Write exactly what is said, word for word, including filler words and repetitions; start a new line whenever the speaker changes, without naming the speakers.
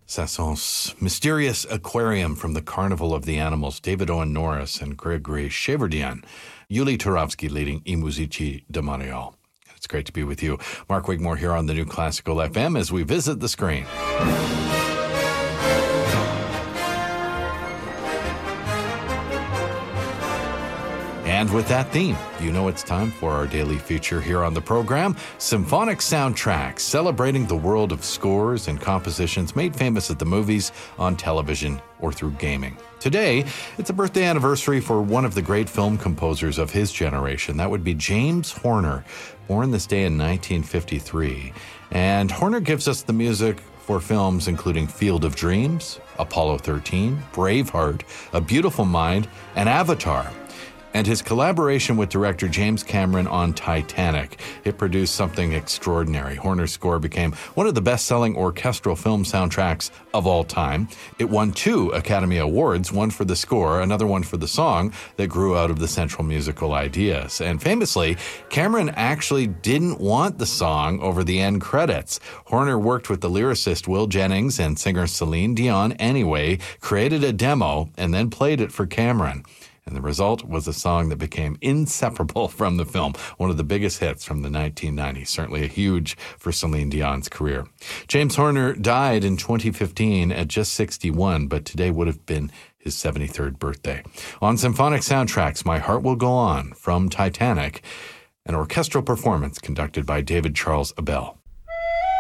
Sasson's Mysterious Aquarium from the Carnival of the Animals, David Owen Norris and Gregory Cheverdian. Yuli Turovsky leading I Musici de Montreal. It's great to be with you. Mark Wigmore here on the New Classical F M as we visit the screen. And with that theme, you know it's time for our daily feature here on the program, Symphonic Soundtracks, celebrating the world of scores and compositions made famous at the movies, on television, or through gaming. Today, it's a birthday anniversary for one of the great film composers of his generation. That would be James Horner, born this day in nineteen fifty-three. And Horner gives us the music for films including Field of Dreams, Apollo thirteen, Braveheart, A Beautiful Mind, and Avatar. And his collaboration with director James Cameron on Titanic, it produced something extraordinary. Horner's score became one of the best-selling orchestral film soundtracks of all time. It won two Academy Awards, one for the score, another one for the song that grew out of the central musical ideas. And famously, Cameron actually didn't want the song over the end credits. Horner worked with the lyricist Will Jennings and singer Celine Dion anyway, created a demo, and then played it for Cameron. And the result was a song that became inseparable from the film, one of the biggest hits from the nineteen nineties, certainly a huge for Celine Dion's career. James Horner died in twenty fifteen at just sixty-one, but today would have been his seventy-third birthday. On Symphonic Soundtracks, My Heart Will Go On from Titanic, an orchestral performance conducted by David Charles Abel.